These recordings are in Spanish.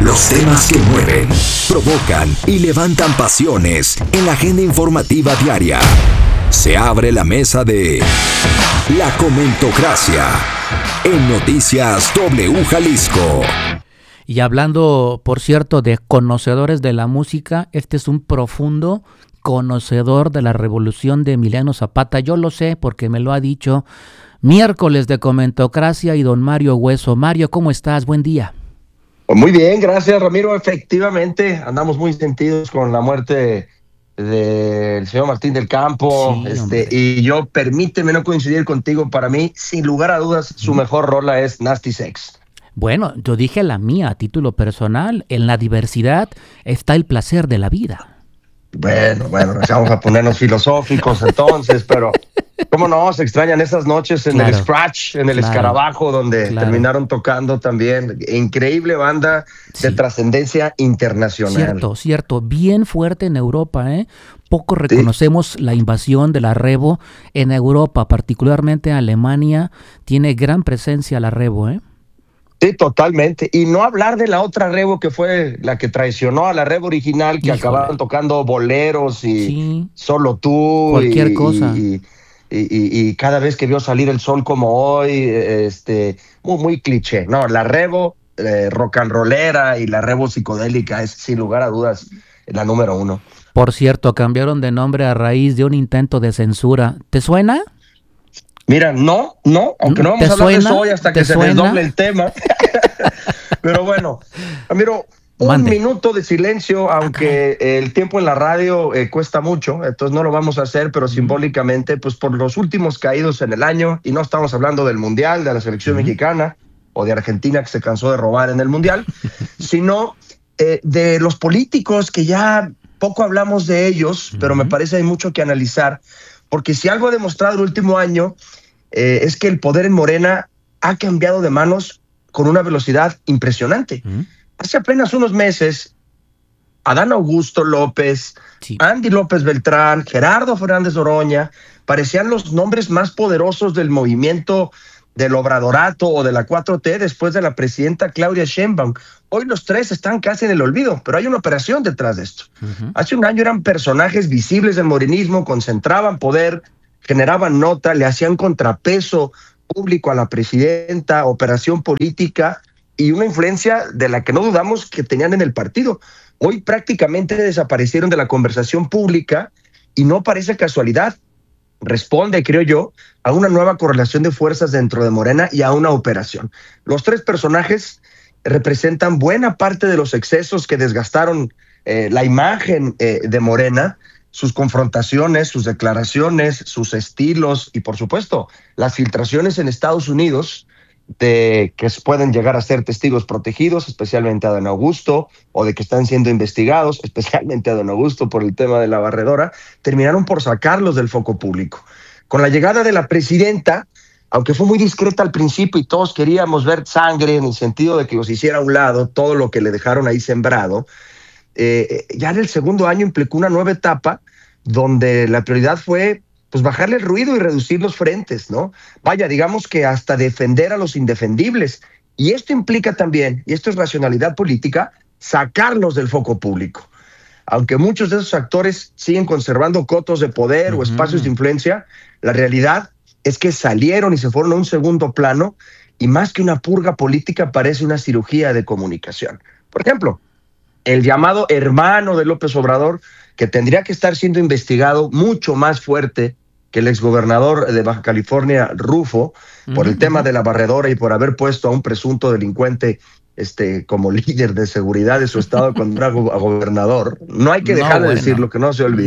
Los temas que mueven, provocan y levantan pasiones en la agenda informativa diaria. Se abre la mesa de La Comentocracia en Noticias W Jalisco. Y hablando, por cierto, de conocedores de la música, este es un profundo conocedor de la revolución de Emiliano Zapata. Yo lo sé porque me lo ha dicho. Miércoles de Comentocracia y don Mario Hueso. Mario, ¿cómo estás? Buen día. Muy bien, gracias Ramiro. Efectivamente, andamos muy sentidos con la muerte del señor Martín del Campo. Sí, y yo, permíteme no coincidir contigo, para mí, sin lugar a dudas, su mejor rola es Nasty Sex. Bueno, yo dije la mía a título personal. En la diversidad está el placer de la vida. Bueno, vamos a ponernos filosóficos entonces, pero ¿cómo no? Se extrañan esas noches en el Scratch, en el Escarabajo, donde terminaron tocando también. Increíble banda de trascendencia internacional. Cierto. Bien fuerte en Europa, ¿eh? Poco reconocemos la invasión de la Revo en Europa, particularmente Alemania. Tiene gran presencia la Revo, ¿eh? Sí, totalmente. Y no hablar de la otra Revo que fue la que traicionó a la Revo original, que acabaron tocando boleros y Solo Tú. Cualquier cosa. Y cada vez que vio salir el sol como hoy, muy cliché. No, la Revo rock and rollera y la Revo psicodélica es sin lugar a dudas la número uno. Por cierto, cambiaron de nombre a raíz de un intento de censura. ¿Te suena? Mira, no, aunque no vamos a hablar de eso hoy hasta que se desdoble el tema. Pero bueno, Ramiro, un minuto de silencio, aunque el tiempo en la radio cuesta mucho, entonces no lo vamos a hacer, pero simbólicamente, pues por los últimos caídos en el año, y no estamos hablando del Mundial, de la selección mexicana, o de Argentina que se cansó de robar en el Mundial, sino de los políticos que ya poco hablamos de ellos, pero me parece hay mucho que analizar. Porque si algo ha demostrado el último año es que el poder en Morena ha cambiado de manos con una velocidad impresionante. Hace apenas unos meses, Adán Augusto López, Andy López Beltrán, Gerardo Fernández Oroña, parecían los nombres más poderosos del movimiento del obradorato o de la 4T después de la presidenta Claudia Sheinbaum. Hoy los tres están casi en el olvido, pero hay una operación detrás de esto. Hace un año eran personajes visibles del morenismo, concentraban poder, generaban nota, le hacían contrapeso público a la presidenta, operación política y una influencia de la que no dudamos que tenían en el partido. Hoy prácticamente desaparecieron de la conversación pública y no parece casualidad. Responde, creo yo, a una nueva correlación de fuerzas dentro de Morena y a una operación. Los tres personajes representan buena parte de los excesos que desgastaron la imagen de Morena, sus confrontaciones, sus declaraciones, sus estilos y, por supuesto, las filtraciones en Estados Unidos de que pueden llegar a ser testigos protegidos, especialmente a don Augusto, o de que están siendo investigados, especialmente a don Augusto por el tema de la barredora, terminaron por sacarlos del foco público. Con la llegada de la presidenta, aunque fue muy discreta al principio y todos queríamos ver sangre en el sentido de que los hiciera a un lado todo lo que le dejaron ahí sembrado, ya en el segundo año implicó una nueva etapa donde la prioridad fue pues bajarle el ruido y reducir los frentes, ¿no? Vaya, digamos que hasta defender a los indefendibles. Y esto implica también, y esto es racionalidad política, sacarlos del foco público. Aunque muchos de esos actores siguen conservando cotos de poder o espacios de influencia, la realidad es que salieron y se fueron a un segundo plano y más que una purga política parece una cirugía de comunicación. Por ejemplo, el llamado hermano de López Obrador, que tendría que estar siendo investigado mucho más fuerte que el exgobernador de Baja California, Rufo, por el tema de la barredora y por haber puesto a un presunto delincuente como líder de seguridad de su estado cuando era gobernador. No hay que dejar de decirlo, que no se olvide.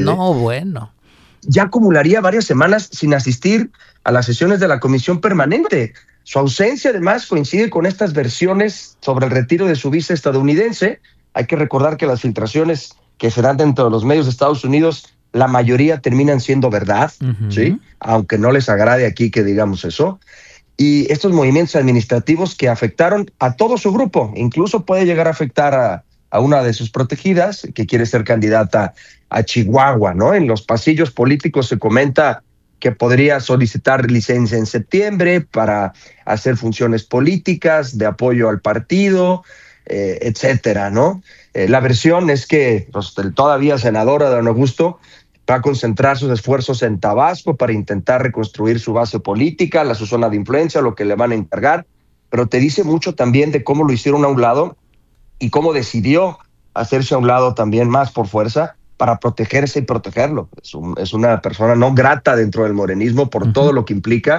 Ya acumularía varias semanas sin asistir a las sesiones de la comisión permanente. Su ausencia, además, coincide con estas versiones sobre el retiro de su vice estadounidense. Hay que recordar que las filtraciones que se dan dentro de los medios de Estados Unidos, la mayoría terminan siendo verdad, ¿sí? Aunque no les agrade aquí que digamos eso. Y estos movimientos administrativos que afectaron a todo su grupo, incluso puede llegar a afectar a una de sus protegidas, que quiere ser candidata a Chihuahua, ¿no? En los pasillos políticos se comenta que podría solicitar licencia en septiembre para hacer funciones políticas de apoyo al partido. etcétera, ¿no? La versión es que el todavía senador Adán Augusto va a concentrar sus esfuerzos en Tabasco para intentar reconstruir su base política, su zona de influencia, lo que le van a encargar, pero te dice mucho también de cómo lo hicieron a un lado y cómo decidió hacerse a un lado también más por fuerza para protegerse y protegerlo. Es una persona no grata dentro del morenismo por todo lo que implica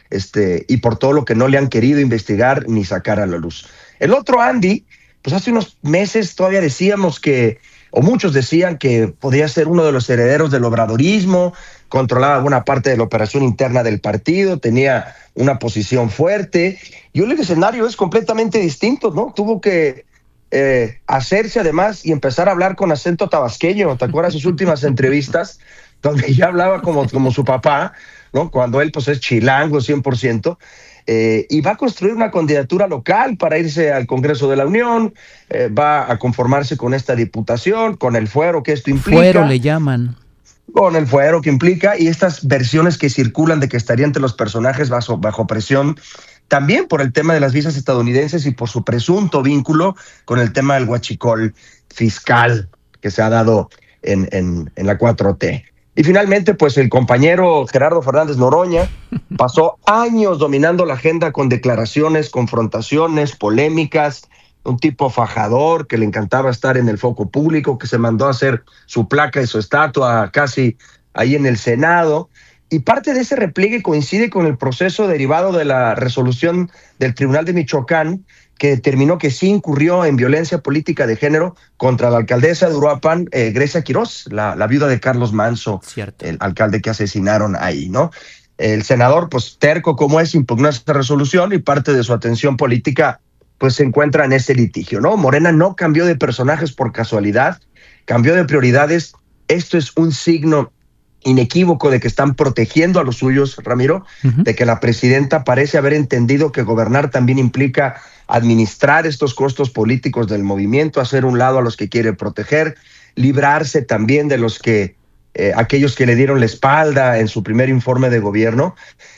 y por todo lo que no le han querido investigar ni sacar a la luz. El otro Andy, pues hace unos meses todavía decíamos o muchos decían que podía ser uno de los herederos del obradorismo, controlaba buena parte de la operación interna del partido, tenía una posición fuerte, y hoy el escenario es completamente distinto, ¿no? Tuvo que hacerse además y empezar a hablar con acento tabasqueño. ¿Te acuerdas sus últimas entrevistas? Donde ya hablaba como su papá, ¿no? Cuando él pues es chilango 100%. Y va a construir una candidatura local para irse al Congreso de la Unión, va a conformarse con esta diputación, con el fuero que esto implica. Fuero le llaman. Con el fuero que implica, y estas versiones que circulan de que estaría entre los personajes bajo presión, también por el tema de las visas estadounidenses y por su presunto vínculo con el tema del huachicol fiscal que se ha dado en la 4T. Y finalmente, pues el compañero Gerardo Fernández Noroña pasó años dominando la agenda con declaraciones, confrontaciones, polémicas, un tipo fajador que le encantaba estar en el foco público, que se mandó a hacer su placa y su estatua casi ahí en el Senado. Y parte de ese repliegue coincide con el proceso derivado de la resolución del Tribunal de Michoacán, que determinó que sí incurrió en violencia política de género contra la alcaldesa de Uruapan, Grecia Quirós, la viuda de Carlos Manso, cierto, el alcalde que asesinaron ahí, ¿no? El senador, pues terco como es, impugnó esta resolución y parte de su atención política pues se encuentra en ese litigio, ¿no? Morena no cambió de personajes por casualidad, cambió de prioridades. Esto es un signo inequívoco de que están protegiendo a los suyos, Ramiro, de que la presidenta parece haber entendido que gobernar también implica administrar estos costos políticos del movimiento, hacer un lado a los que quiere proteger, librarse también de aquellos que le dieron la espalda en su primer informe de gobierno.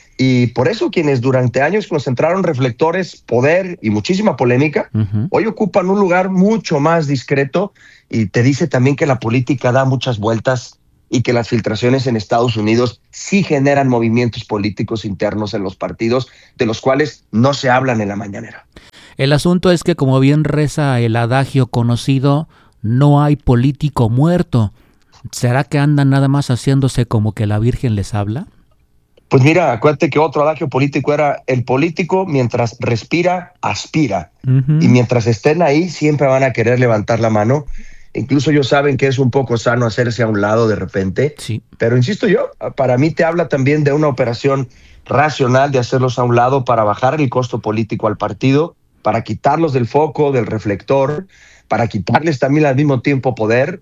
Y por eso quienes durante años concentraron reflectores, poder y muchísima polémica, hoy ocupan un lugar mucho más discreto, y te dice también que la política da muchas vueltas y que las filtraciones en Estados Unidos sí generan movimientos políticos internos en los partidos, de los cuales no se hablan en la mañanera. El asunto es que, como bien reza el adagio conocido, no hay político muerto. ¿Será que andan nada más haciéndose como que la Virgen les habla? Pues mira, acuérdate que otro adagio político era: el político mientras respira, aspira. Y mientras estén ahí, siempre van a querer levantar la mano. Incluso ellos saben que es un poco sano hacerse a un lado de repente. Sí. Pero insisto yo, para mí te habla también de una operación racional de hacerlos a un lado para bajar el costo político al partido, para quitarlos del foco, del reflector, para quitarles también al mismo tiempo poder,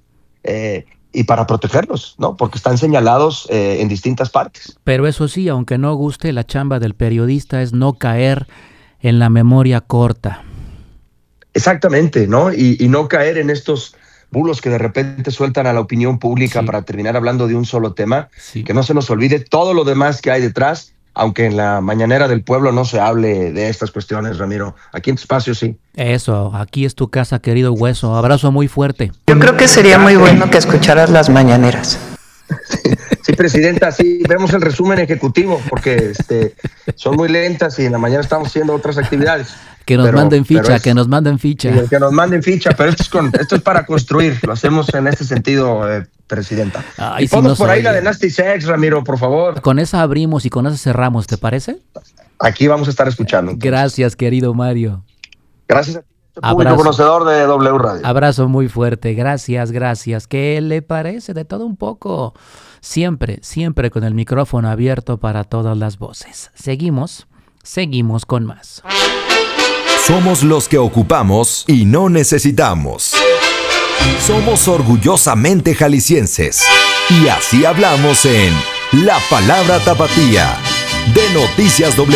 y para protegerlos, ¿no? Porque están señalados en distintas partes. Pero eso sí, aunque no guste, la chamba del periodista es no caer en la memoria corta. Exactamente, ¿no? Y no caer en estos bulos que de repente sueltan a la opinión pública para terminar hablando de un solo tema. Que no se nos olvide todo lo demás que hay detrás, aunque en la mañanera del pueblo no se hable de estas cuestiones, Ramiro. Aquí en tu espacio sí. Eso, aquí es tu casa, querido Hueso. Abrazo muy fuerte. Yo creo que sería muy bueno que escucharas las mañaneras. Sí, presidenta, sí, vemos el resumen ejecutivo, porque son muy lentas y en la mañana estamos haciendo otras actividades. Que nos manden ficha, que nos manden ficha. Que nos manden ficha, pero esto es para construir, lo hacemos en este sentido, presidenta. Ay, y ponnos por ahí la de Nasty Sex, Ramiro, por favor. Con esa abrimos y con esa cerramos, ¿te parece? Aquí vamos a estar escuchando. Entonces. Gracias, querido Mario. Gracias a ti, público conocedor de W Radio. Abrazo muy fuerte, gracias. ¿Qué le parece? De todo un poco. Siempre con el micrófono abierto para todas las voces. Seguimos con más. Somos los que ocupamos y no necesitamos. Somos orgullosamente jaliscienses. Y así hablamos en La Palabra Tapatía, de Noticias W.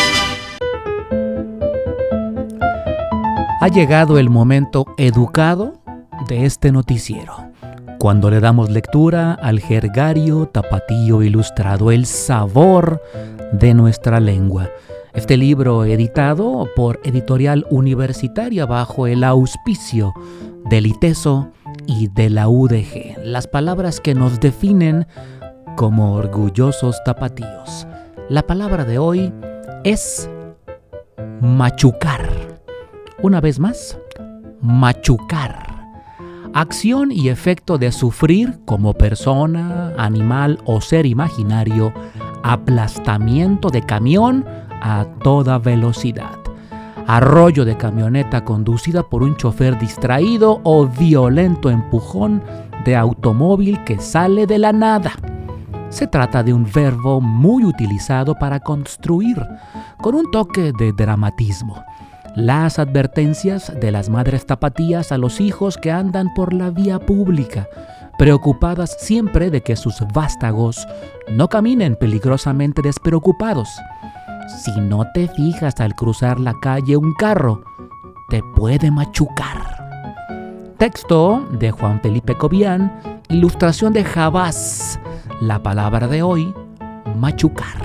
Ha llegado el momento educado de este noticiero, cuando le damos lectura al jergario tapatío ilustrado, el sabor de nuestra lengua. Este libro editado por Editorial Universitaria bajo el auspicio del ITESO y de la UDG. Las palabras que nos definen como orgullosos tapatíos. La palabra de hoy es machucar. Una vez más, machucar. Acción y efecto de sufrir como persona, animal o ser imaginario, aplastamiento de camión a toda velocidad, arroyo de camioneta conducida por un chofer distraído o violento empujón de automóvil que sale de la nada. Se trata de un verbo muy utilizado para construir, con un toque de dramatismo, las advertencias de las madres tapatías a los hijos que andan por la vía pública, preocupadas siempre de que sus vástagos no caminen peligrosamente despreocupados. Si no te fijas al cruzar la calle un carro, te puede machucar. Texto de Juan Felipe Cobian, ilustración de Jabás. La palabra de hoy, machucar.